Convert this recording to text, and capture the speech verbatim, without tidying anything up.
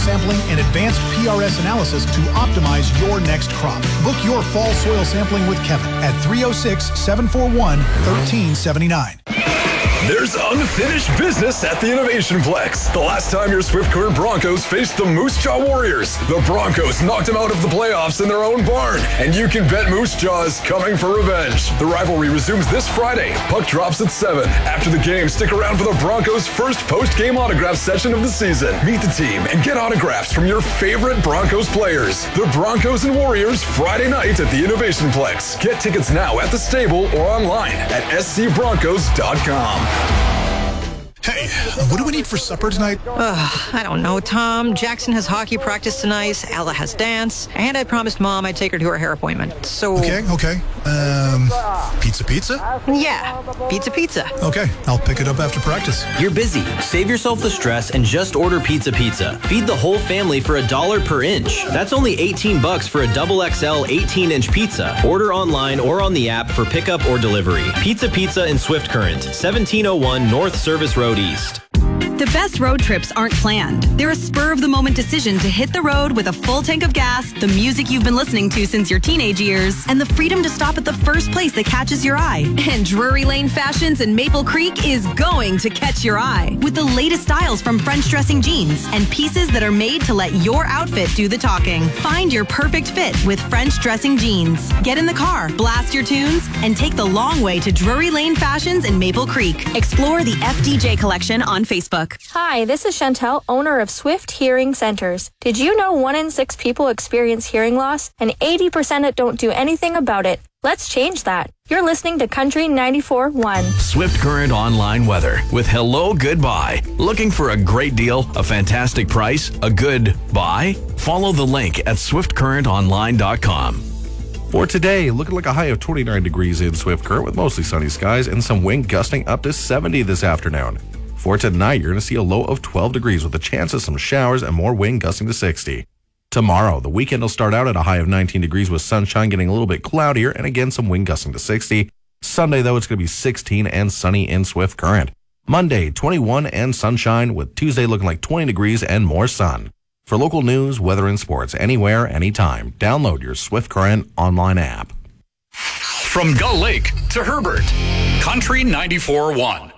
sampling and advanced P R S analysis to optimize your next crop. Book your fall soil sampling with Kevin at three oh six, seven four one, one three seven nine. There's unfinished business at the Innovation Plex. The last time your Swift Current Broncos faced the Moose Jaw Warriors, the Broncos knocked them out of the playoffs in their own barn, and you can bet Moose Jaw is coming for revenge. The rivalry resumes this Friday. Puck drops at seven. After the game, stick around for the Broncos' first post-game autograph session of the season. Meet the team and get autographs from your favorite Broncos players. The Broncos and Warriors Friday night at the Innovation Plex. Get tickets now at the stable or online at s c broncos dot com. Hey, what do we need for supper tonight? Ugh, I don't know, Tom. Jackson has hockey practice tonight. Ella has dance. And I promised Mom I'd take her to her hair appointment. So... Okay, okay. Um, pizza pizza? Yeah, pizza pizza. Okay, I'll pick it up after practice. You're busy. Save yourself the stress and just order Pizza Pizza. Feed the whole family for a dollar per inch. That's only eighteen bucks for a double X L eighteen inch pizza. Order online or on the app for pickup or delivery. Pizza Pizza in Swift Current, seventeen oh one North Service Road East. The best road trips aren't planned. They're a spur-of-the-moment decision to hit the road with a full tank of gas, the music you've been listening to since your teenage years, and the freedom to stop at the first place that catches your eye. And Drury Lane Fashions in Maple Creek is going to catch your eye with the latest styles from French dressing jeans and pieces that are made to let your outfit do the talking. Find your perfect fit with French dressing jeans. Get in the car, blast your tunes, and take the long way to Drury Lane Fashions in Maple Creek. Explore the F D J collection on Facebook. Hi, this is Chantel, owner of Swift Hearing Centers. Did you know one in six people experience hearing loss and eighty percent don't do anything about it? Let's change that. You're listening to Country ninety-four point one. Swift Current online weather with Hello Goodbye. Looking for a great deal, a fantastic price, a good buy? Follow the link at swift current online dot com. For today, looking like a high of twenty-nine degrees in Swift Current with mostly sunny skies and some wind gusting up to seventy this afternoon. For tonight, you're going to see a low of twelve degrees with a chance of some showers and more wind gusting to sixty. Tomorrow, the weekend will start out at a high of nineteen degrees with sunshine getting a little bit cloudier and again some wind gusting to sixty. Sunday, though, it's going to be sixteen and sunny in Swift Current. Monday, twenty-one and sunshine with Tuesday looking like twenty degrees and more sun. For local news, weather, and sports anywhere, anytime, download your Swift Current online app. From Gull Lake to Herbert, Country ninety-four point one.